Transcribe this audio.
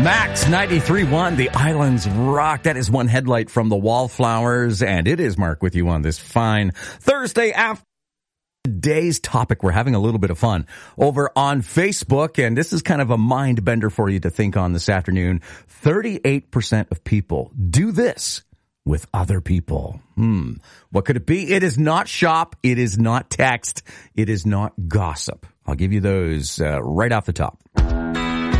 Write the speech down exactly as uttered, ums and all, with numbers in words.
Max ninety-three point one, the Islands Rock. That is one headlight from the Wallflowers, and it is Mark with you on this fine Thursday afternoon. Today's topic, we're having a little bit of fun over on Facebook, and this is kind of a mind bender for you to think on this afternoon. thirty-eight percent of people do this with other people. Hmm. What could it be? It is not shop. It is not text. It is not gossip. I'll give you those uh, right off the top.